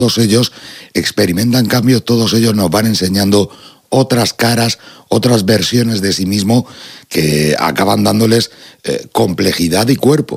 todos ellos experimentan cambio, todos ellos nos van enseñando otras caras, otras versiones de sí mismo que acaban dándoles complejidad y cuerpo.